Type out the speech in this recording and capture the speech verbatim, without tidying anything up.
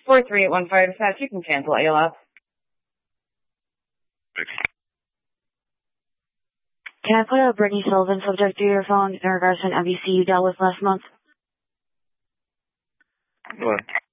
four three eight one five dispatch. You can cancel A L F. Thanks. Can I put a Brittany Sullivan subject to your phone in regards to an M V C you dealt with last month? Go ahead.